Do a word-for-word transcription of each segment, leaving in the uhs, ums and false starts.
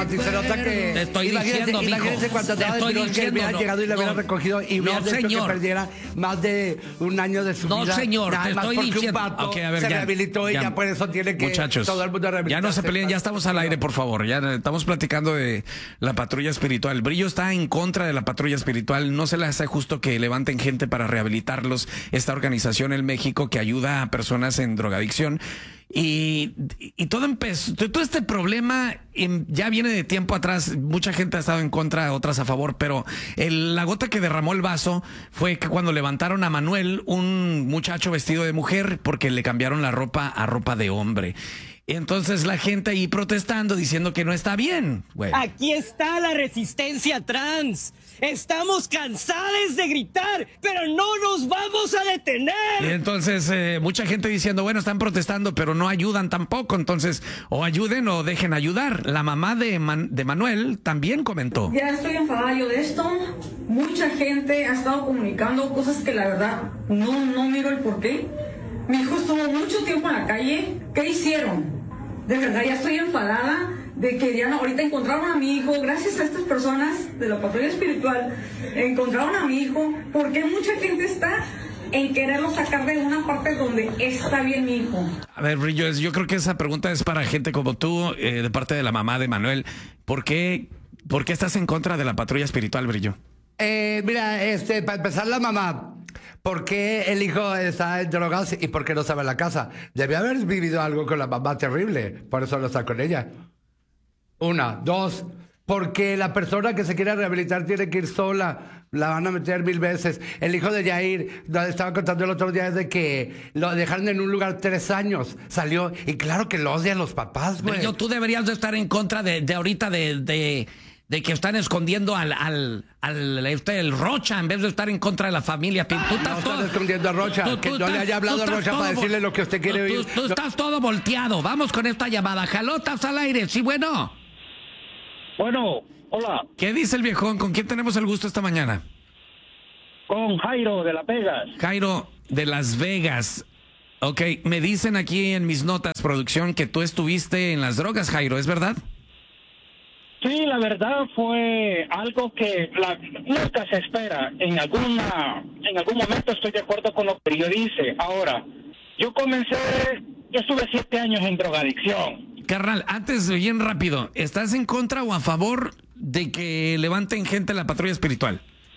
no, si se nota que... Te estoy imagínense, diciendo, mijo. imagínense cuando Te andaba de estoy pirón que diciendo, hubiera no, llegado y le hubiera no, recogido y no, hubiera hecho señor. que perdiera más de un año de su No, vida. señor, Nada te más estoy porque diciendo. un vato Okay, a ver, se ya, rehabilitó y ya, ya por eso tiene que muchachos, todo el mundo ya no se peleen, ya estamos al aire, por favor. Ya estamos platicando de la patrulla espiritual. Brillo está en contra de la patrulla espiritual. No se le hace justo que levanten gente para rehabilitarlos. Esta organización en México que ayuda a personas en drogadicción. Y, y todo empezó, todo este problema ya viene de tiempo atrás. Mucha gente ha estado en contra, otras a favor, pero el, la gota que derramó el vaso fue que cuando levantaron a Manuel, un muchacho vestido de mujer, porque le cambiaron la ropa a ropa de hombre. Entonces la gente ahí protestando, diciendo que no está bien. Bueno. Aquí está la resistencia trans. Estamos cansados de gritar, pero no nos vamos a detener. Y entonces eh, mucha gente diciendo, bueno, están protestando, pero no ayudan tampoco. Entonces, o ayuden o dejen ayudar. La mamá de, Man de Manuel también comentó. Ya estoy enfadada yo de esto. Mucha gente ha estado comunicando cosas que la verdad no, no miro el porqué. Mi hijo estuvo mucho tiempo en la calle. ¿Qué hicieron? De verdad, ya estoy enfadada de que ya no, ahorita encontraron a mi hijo, gracias a estas personas de la patrulla espiritual, encontraron a mi hijo. ¿Por qué mucha gente está en quererlo sacar de una parte donde está bien mi hijo? A ver, Brillo, yo creo que esa pregunta es para gente como tú, eh, de parte de la mamá de Manuel. ¿Por qué, por qué estás en contra de la patrulla espiritual, Brillo? Eh, mira, este, para empezar, la mamá, ¿por qué el hijo está en drogas y por qué no sabe la casa? Debe haber vivido algo con la mamá terrible, por eso no está con ella. Una, dos, porque la persona que se quiere rehabilitar tiene que ir sola, la van a meter mil veces. El hijo de Yair, lo estaba contando el otro día, es de que lo dejaron en un lugar tres años, salió, y claro que lo odian los papás, güey. Brillo, tú deberías de estar en contra de, de ahorita de... de... de que están escondiendo al, al, al este, el Rocha en vez de estar en contra de la familia. Tú estás no todo, están escondiendo a Rocha, tú, que tú no estás, le haya hablado a Rocha para decirle lo que usted quiere tú, oír. Tú, tú no. estás todo volteado. Vamos con esta llamada. Jalotas al aire. Sí, bueno. Bueno, hola. ¿Qué dice el viejón? ¿Con quién tenemos el gusto esta mañana? Con Jairo de Las Vegas. Jairo de Las Vegas. Ok, me dicen aquí en mis notas, producción, que tú estuviste en las drogas, Jairo, ¿es verdad? Sí, la verdad fue algo que la, nunca se espera. En alguna, en algún momento estoy de acuerdo con lo que yo dice. Ahora, yo comencé, yo estuve siete años en drogadicción. Carnal, antes, bien rápido, ¿estás en contra o a favor de que levanten gente la patrulla espiritual?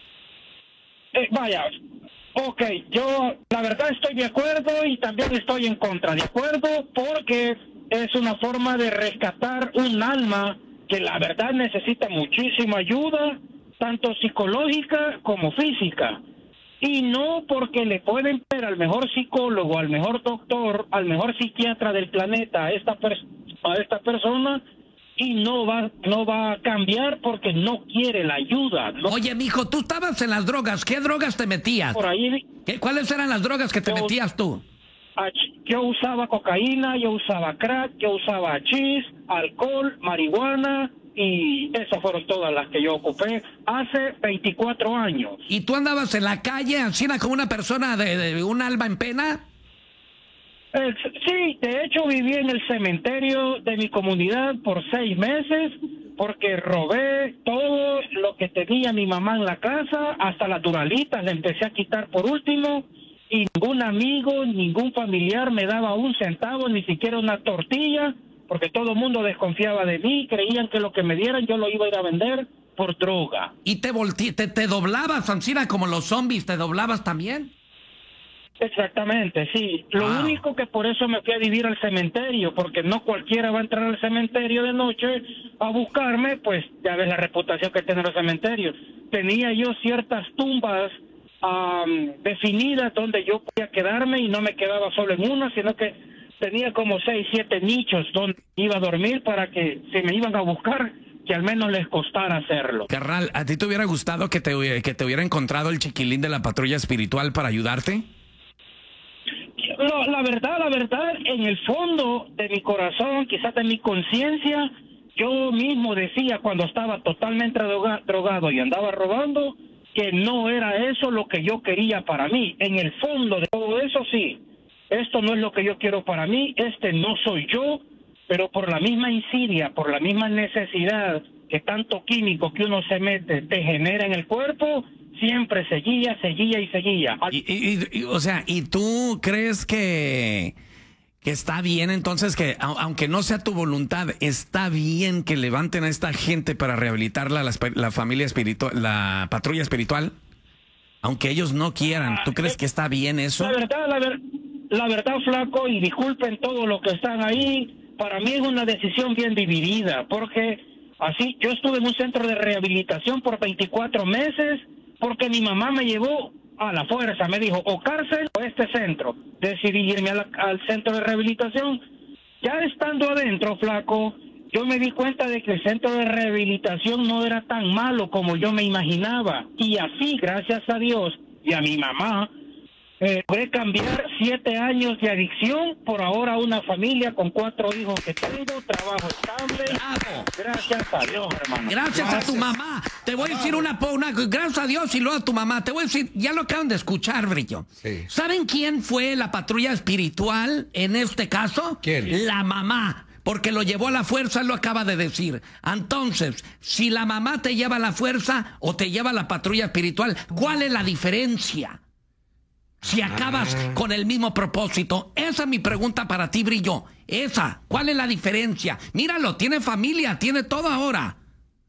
Eh, vaya, ok, yo la verdad estoy de acuerdo y también estoy en contra. De acuerdo porque es una forma de rescatar un alma que la verdad necesita muchísima ayuda, tanto psicológica como física. Y no porque le pueden ver al mejor psicólogo, al mejor doctor, al mejor psiquiatra del planeta a esta, per a esta persona y no va, no va a cambiar porque no quiere la ayuda. No. Oye, mijo, tú estabas en las drogas. ¿Qué drogas te metías? Por ahí. ¿Qué, ¿Cuáles eran las drogas que te yo, metías tú? Yo usaba cocaína, yo usaba crack, yo usaba hachís, alcohol, marihuana y esas fueron todas las que yo ocupé hace veinticuatro años. ¿Y tú andabas en la calle, así como una persona de, de un alma en pena? Eh, sí, de hecho viví en el cementerio de mi comunidad por seis meses porque robé todo lo que tenía mi mamá en la casa, hasta las duralitas le empecé a quitar por último. Y ningún amigo, ningún familiar me daba un centavo, ni siquiera una tortilla, porque todo el mundo desconfiaba de mí, creían que lo que me dieran yo lo iba a ir a vender por droga. ¿Y te, te, te doblabas, Ancina, como los zombies, te doblabas también? Exactamente, sí. Lo wow. único que por eso me fui a vivir al cementerio, porque no cualquiera va a entrar al cementerio de noche a buscarme, pues ya ves la reputación que tienen los cementerios. Tenía yo ciertas tumbas Um, definidas donde yo podía quedarme y no me quedaba solo en una, sino que tenía como seis, siete nichos donde iba a dormir para que si me iban a buscar, que al menos les costara hacerlo. Carnal, ¿a ti te hubiera gustado que te, que te hubiera encontrado el chiquilín de la patrulla espiritual para ayudarte? No, la verdad, la verdad, en el fondo de mi corazón, quizás de mi conciencia, yo mismo decía cuando estaba totalmente droga, drogado y andaba robando, que no era eso lo que yo quería para mí. En el fondo de todo eso, sí. Esto no es lo que yo quiero para mí, este no soy yo, pero por la misma insidia, por la misma necesidad que tanto químico que uno se mete te genera en el cuerpo, siempre seguía, seguía y seguía. Y, y, y, o sea, ¿y tú crees que, que está bien entonces que, aunque no sea tu voluntad, está bien que levanten a esta gente para rehabilitarla, la, la familia espiritual, la patrulla espiritual? Aunque ellos no quieran, ¿tú crees que está bien eso? La verdad, la, ver, la verdad, flaco, y disculpen todos los que están ahí, para mí es una decisión bien dividida, porque así, yo estuve en un centro de rehabilitación por veinticuatro meses, porque mi mamá me llevó a la fuerza, me dijo, o cárcel o este centro. Decidí irme a la, al centro de rehabilitación. Ya estando adentro, flaco, yo me di cuenta de que el centro de rehabilitación no era tan malo como yo me imaginaba. Y así, gracias a Dios y a mi mamá, eh, logré cambiar siete años de adicción por ahora una familia con cuatro hijos que tengo, trabajo estable. ¡Bravo! Gracias a Dios, hermano. Gracias, gracias a tu mamá. Te voy a decir una, una, gracias a Dios y luego a tu mamá. Te voy a decir, ya lo acaban de escuchar, Brillo. Sí. ¿Saben quién fue la patrulla espiritual en este caso? ¿Quién? La mamá. Porque lo llevó a la fuerza, lo acaba de decir. Entonces, si la mamá te lleva a la fuerza o te lleva a la patrulla espiritual, ¿cuál es la diferencia? Si acabas ah. con el mismo propósito. Esa es mi pregunta para ti, Brillo. Esa, ¿cuál es la diferencia? Míralo, tiene familia, tiene todo ahora.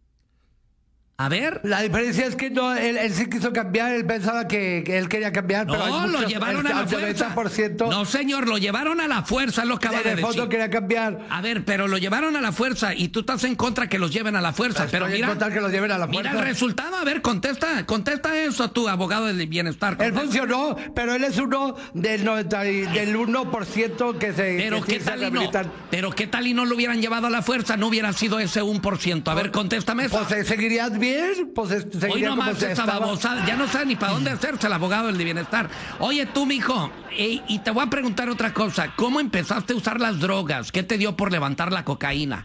A ver. La diferencia es que no, él, él sí quiso cambiar, él pensaba que, que él quería cambiar, no, pero hay muchos, lo llevaron el, a la el fuerza. noventa por ciento No, señor, lo llevaron a la fuerza, es lo que acaba de de decir. fondo quería cambiar. A ver, pero lo llevaron a la fuerza y tú estás en contra que los lleven a la fuerza. Estoy pero mira, en contra que los lleven a la fuerza. Mira el resultado, a ver, contesta, contesta eso tu abogado del bienestar. Él funcionó, pero él es uno del noventa del uno por ciento que se Pero que qué tal y no, pero qué tal y no lo hubieran llevado a la fuerza, no hubiera sido ese uno por ciento. A ver, contéstame eso. Pues seguirías bien, pues seguirías Hoy no como más se esa estaba. babosada, ya no sabe ni para dónde hacerse el abogado del de bienestar. Oye, tú, mijo, y, y te voy a preguntar otra cosa. ¿Cómo empezaste a usar las drogas? ¿Qué te dio por levantar la cocaína?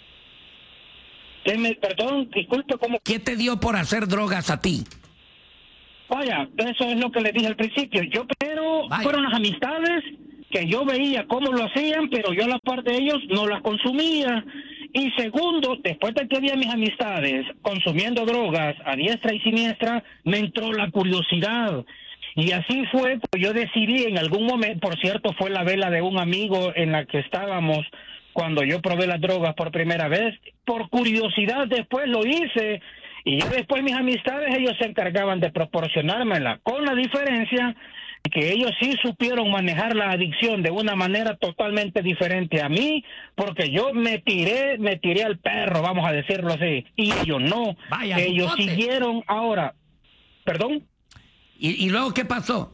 ¿Qué me, perdón, disculpe, ¿cómo? ¿Qué te dio por hacer drogas a ti? Vaya, eso es lo que le dije al principio. Yo primero Vaya. fueron las amistades que yo veía cómo lo hacían, pero yo a la par de ellos no las consumía. Y segundo, después de que vi a mis amistades consumiendo drogas a diestra y siniestra, me entró la curiosidad. Y así fue, pues yo decidí en algún momento, por cierto, fue la vela de un amigo en la que estábamos cuando yo probé las drogas por primera vez. Por curiosidad después lo hice. Y ya después mis amistades, ellos se encargaban de proporcionármela, con la diferencia que ellos sí supieron manejar la adicción de una manera totalmente diferente a mí, porque yo me tiré, me tiré al perro, vamos a decirlo así, y ellos no. Vaya, ellos bote. siguieron ahora. ¿Perdón? ¿Y, ¿Y luego qué pasó?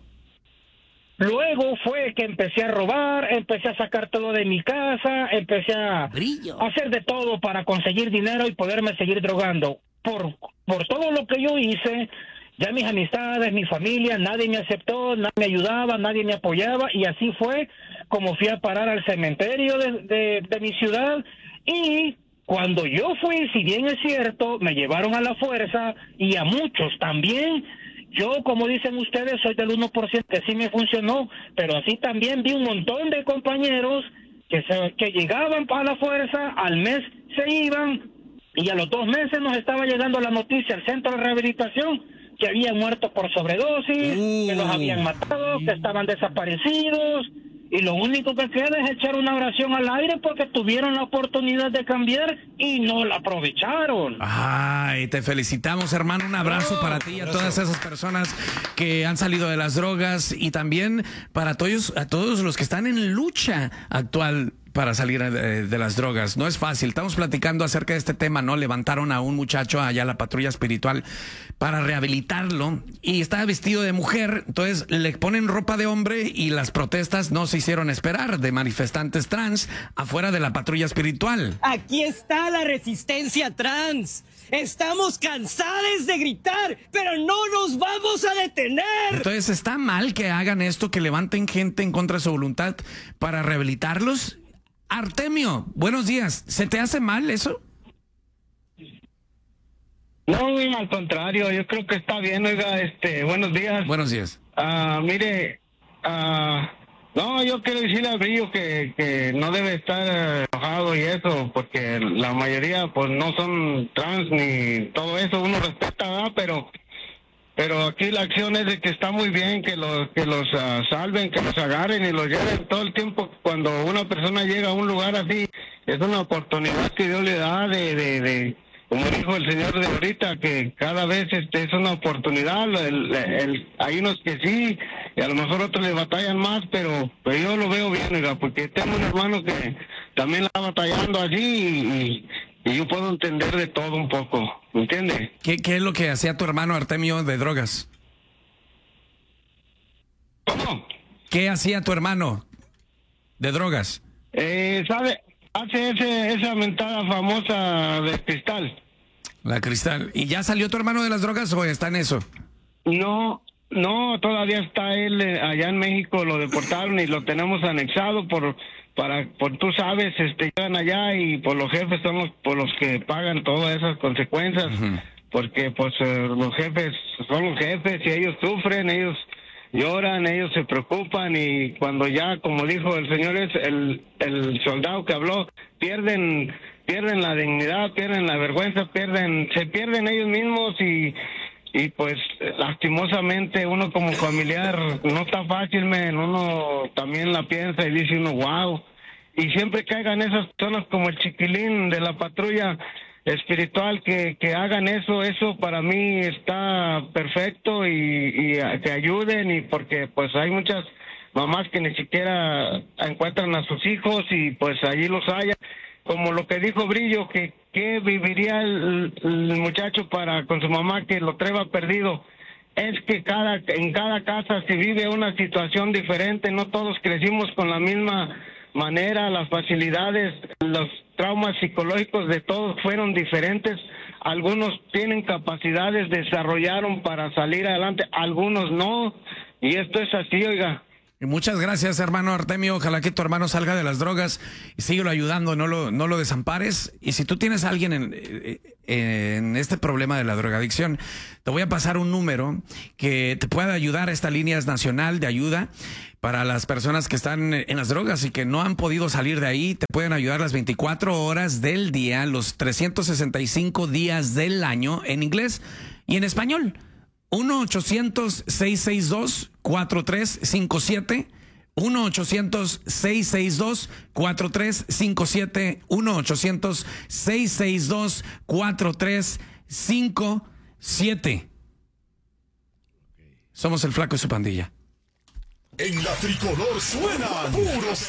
Luego fue que empecé a robar, empecé a sacar todo de mi casa, empecé a Brillo. hacer de todo para conseguir dinero y poderme seguir drogando. Por, por todo lo que yo hice, ya mis amistades, mi familia, nadie me aceptó, nadie me ayudaba, nadie me apoyaba, y así fue como fui a parar al cementerio de, de, de mi ciudad. Y cuando yo fui, si bien es cierto, me llevaron a la fuerza, y a muchos también. Yo, como dicen ustedes, soy del uno por ciento que sí me funcionó, pero así también vi un montón de compañeros que, se, que llegaban a la fuerza, al mes se iban, y a los dos meses nos estaba llegando la noticia al centro de rehabilitación que habían muerto por sobredosis, uh. que los habían matado, que estaban desaparecidos, y lo único que queda es echar una oración al aire porque tuvieron la oportunidad de cambiar y no la aprovecharon. Ay, te felicitamos, hermano, un abrazo oh, para ti y a todas esas personas que han salido de las drogas, y también para todos, a todos los que están en lucha actual para salir de, de las drogas. No es fácil. Estamos platicando acerca de este tema, ¿no? Levantaron a un muchacho allá a la patrulla espiritual para rehabilitarlo y estaba vestido de mujer, entonces le ponen ropa de hombre y las protestas no se hicieron esperar de manifestantes trans afuera de la patrulla espiritual. Aquí está la resistencia trans. Estamos cansados de gritar, pero no nos vamos a detener. Entonces, ¿está mal que hagan esto, que levanten gente en contra de su voluntad para rehabilitarlos? Artemio, buenos días. ¿Se te hace mal eso? No, al contrario, yo creo que está bien, oiga, este, buenos días. Buenos días. Ah, mire, ah, no, yo quiero decirle a Brillo que, que no debe estar enojado enojado y eso, porque la mayoría pues no son trans ni todo eso, uno respeta, ¿verdad? Pero pero aquí la acción es de que está muy bien que los que los uh, salven, que los agarren y los lleven todo el tiempo. Cuando una persona llega a un lugar así, es una oportunidad que Dios le da de, de, de como dijo el señor de ahorita, que cada vez este es una oportunidad. El, el, hay unos que sí, y a lo mejor otros le batallan más, pero, pero yo lo veo bien, oiga, porque tengo un hermano que también la está batallando allí y, y, y yo puedo entender de todo un poco, ¿me entiende? ¿Qué, ¿Qué es lo que hacía tu hermano Artemio de drogas? ¿Cómo? ¿Qué hacía tu hermano de drogas? Eh, ¿sabe? Hace ese, esa mentada famosa de cristal. La cristal. ¿Y ya salió tu hermano de las drogas o está en eso? No, no, todavía está él eh, allá en México, lo deportaron y lo tenemos anexado por, para, por tú sabes, este, llegan allá y por los jefes son los, por los que pagan todas esas consecuencias, uh-huh. porque pues eh, los jefes son los jefes y ellos sufren, ellos lloran, ellos se preocupan y cuando ya, como dijo el señor, es el, el soldado que habló, pierden pierden la dignidad, pierden la vergüenza, pierden se pierden ellos mismos y y pues lastimosamente uno como familiar no está fácil, man, uno también la piensa y dice uno, wow, y siempre caigan esas personas como el chiquilín de la patrulla espiritual que, que hagan eso, eso para mí está perfecto y, y que ayuden y porque pues hay muchas mamás que ni siquiera encuentran a sus hijos y pues allí los hallan, como lo que dijo Brillo, que, que viviría el, el muchacho para con su mamá que lo traiga perdido. Es que cada en cada casa se vive una situación diferente, no todos crecimos con la misma manera, las facilidades, los traumas psicológicos de todos fueron diferentes. Algunos tienen capacidades, desarrollaron para salir adelante, algunos no, y esto es así, oiga. Y muchas gracias, hermano Artemio. Ojalá que tu hermano salga de las drogas y síguelo ayudando, no lo, no lo desampares. Y si tú tienes a alguien en, en este problema de la drogadicción, te voy a pasar un número que te pueda ayudar. Esta línea es nacional de ayuda para las personas que están en las drogas y que no han podido salir de ahí. Te pueden ayudar las veinticuatro horas del día, los trescientos sesenta y cinco días del año, en inglés y en español. uno ochocientos, seiscientos sesenta y dos, cuarenta y tres cincuenta y siete uno ochocientos, seiscientos sesenta y dos, cuarenta y tres cincuenta y siete uno ochocientos, seiscientos sesenta y dos, cuarenta y tres cincuenta y siete. Somos el Flaco y su pandilla. En la tricolor suenan puros